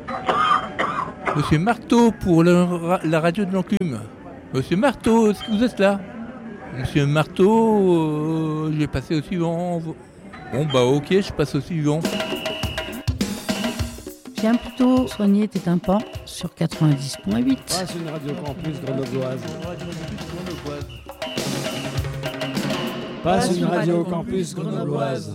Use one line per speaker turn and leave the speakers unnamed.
Monsieur Marteau pour la radio de l'enclume. Monsieur Marteau, est-ce que vous êtes là? Monsieur Marteau, je vais passer au suivant. Bon bah ok, je passe au suivant.
Viens plutôt soigner tes tympans sur 90.8.
Passe une radio campus grenobloise. Passe une radio campus grenobloise.